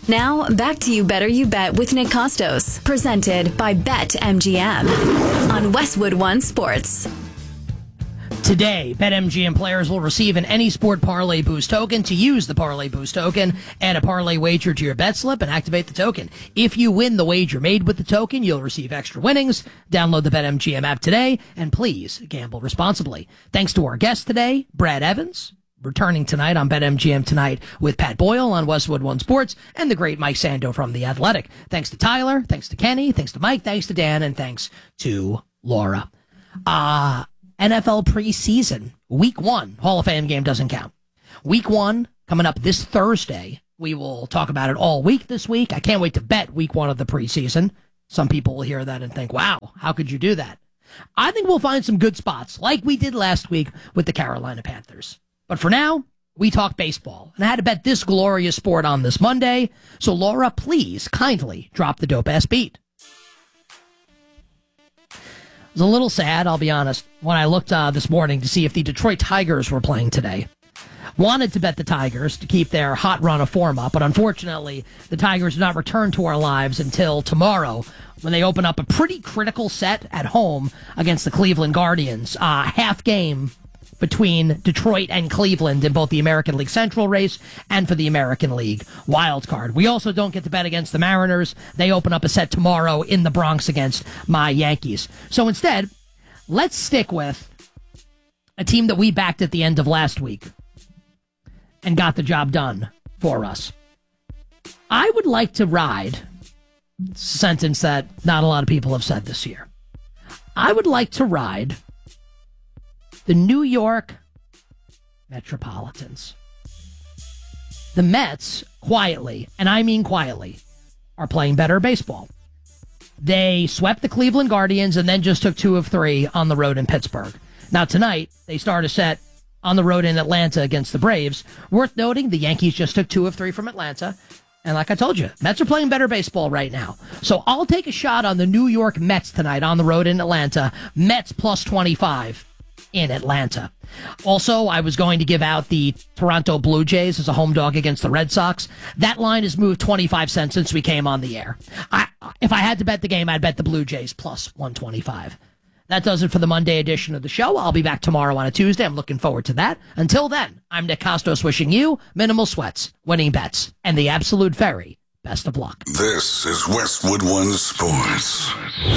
Now, back to You Better You Bet with Nick Costos, presented by BetMGM on Westwood One Sports. Today, BetMGM players will receive an Any Sport Parlay Boost token. To use the Parlay Boost token, add a parlay wager to your bet slip and activate the token. If you win the wager made with the token, you'll receive extra winnings. Download the BetMGM app today, and please gamble responsibly. Thanks to our guest today, Brad Evans, returning tonight on BetMGM Tonight with Pat Boyle on Westwood One Sports, and the great Mike Sando from The Athletic. Thanks to Tyler, thanks to Kenny, thanks to Mike, thanks to Dan, and thanks to Laura. NFL preseason, week 1, Hall of Fame game doesn't count. Week 1, coming up this Thursday. We will talk about it all week this week. I can't wait to bet week 1 of the preseason. Some people will hear that and think, wow, how could you do that? I think we'll find some good spots, like we did last week with the Carolina Panthers. But for now, we talk baseball. And I had to bet this glorious sport on this Monday. So Laura, please kindly drop the dope-ass beat. It was a little sad, I'll be honest, when I looked this morning to see if the Detroit Tigers were playing today. Wanted to bet the Tigers to keep their hot run of form up, but unfortunately, the Tigers do not return to our lives until tomorrow when they open up a pretty critical set at home against the Cleveland Guardians. Half game between Detroit and Cleveland in both the American League Central race and for the American League wild card. We also don't get to bet against the Mariners. They open up a set tomorrow in the Bronx against my Yankees. So instead, let's stick with a team that we backed at the end of last week and got the job done for us. I would like to ride, a sentence that not a lot of people have said this year. I would like to ride the New York Metropolitans. The Mets, quietly, and I mean quietly, are playing better baseball. They swept the Cleveland Guardians and then just took 2 of 3 on the road in Pittsburgh. Now tonight, they start a set on the road in Atlanta against the Braves. Worth noting, the Yankees just took 2 of 3 from Atlanta. And like I told you, Mets are playing better baseball right now. So I'll take a shot on the New York Mets tonight on the road in Atlanta. Mets plus 25. In Atlanta. Also, I was going to give out the Toronto Blue Jays as a home dog against the Red Sox. That line has moved 25 cents since we came on the air. If I had to bet the game, I'd bet the Blue Jays plus 125. That does it for the Monday edition of the show. I'll be back tomorrow on a Tuesday. I'm looking forward to that. Until then, I'm Nick Costos wishing you minimal sweats, winning bets, and the absolute very best of luck. This is Westwood One Sports.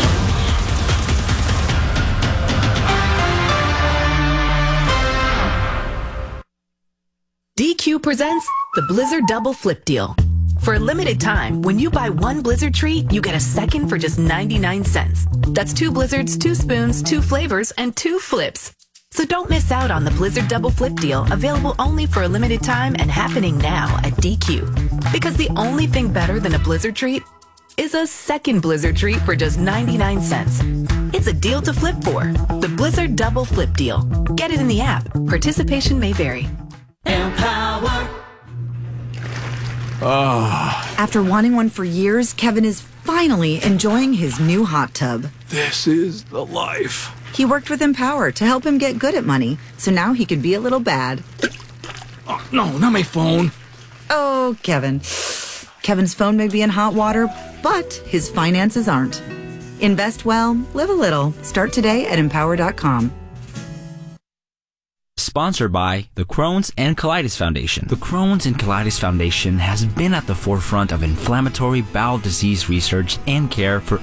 DQ presents the Blizzard Double Flip Deal. For a limited time, when you buy 1 Blizzard treat, you get a second for just 99 cents. That's 2 Blizzards, 2 spoons, 2 flavors, and 2 flips. So don't miss out on the Blizzard Double Flip Deal, available only for a limited time and happening now at DQ. Because the only thing better than a Blizzard treat is a second Blizzard treat for just 99 cents. It's a deal to flip for. The Blizzard Double Flip Deal. Get it in the app. Participation may vary. Empower. After wanting one for years, Kevin is finally enjoying his new hot tub. This is the life. He worked with Empower to help him get good at money, so now he could be a little bad. Oh, no, not my phone. Oh, Kevin. Kevin's phone may be in hot water, but his finances aren't. Invest well, live a little. Start today at Empower.com. Sponsored by the Crohn's and Colitis Foundation. The Crohn's and Colitis Foundation has been at the forefront of inflammatory bowel disease research and care for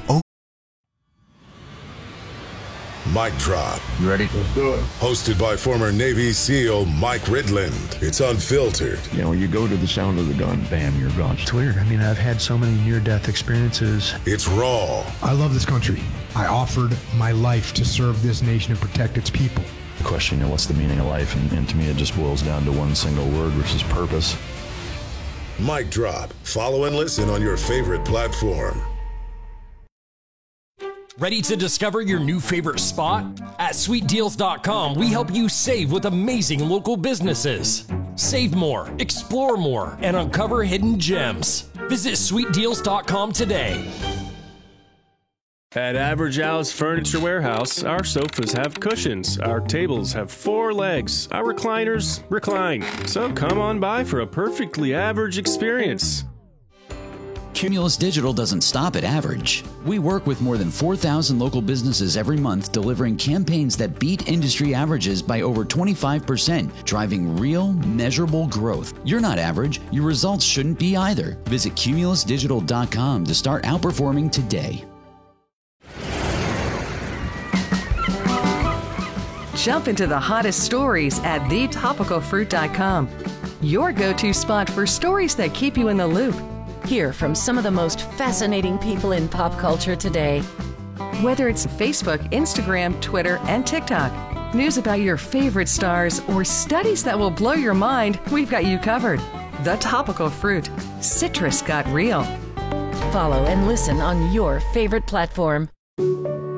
Mic Drop. You ready? Let's do it. Hosted by former Navy SEAL Mike Ridland. It's unfiltered. You know, you go to the sound of the gun, bam, you're gone. It's weird. I mean, I've had so many near-death experiences. It's raw. I love this country. I offered my life to serve this nation and protect its people. The question, you know, what's the meaning of life? And to me, it just boils down to one single word, which is purpose. Mic Drop. Follow and listen on your favorite platform. Ready to discover your new favorite spot? At SweetDeals.com, we help you save with amazing local businesses. Save more, explore more, and uncover hidden gems. Visit SweetDeals.com today. At Average Al's Furniture Warehouse, our sofas have cushions, our tables have 4 legs, our recliners recline. So come on by for a perfectly average experience. Cumulus Digital doesn't stop at average. We work with more than 4,000 local businesses every month, delivering campaigns that beat industry averages by over 25%, driving real, measurable growth. You're not average. Your results shouldn't be either. Visit cumulusdigital.com to start outperforming today. Jump into the hottest stories at thetopicalfruit.com. Your go-to spot for stories that keep you in the loop. Hear from some of the most fascinating people in pop culture today. Whether it's Facebook, Instagram, Twitter, and TikTok, news about your favorite stars, or studies that will blow your mind, we've got you covered. The Topical Fruit. Citrus got real. Follow and listen on your favorite platform.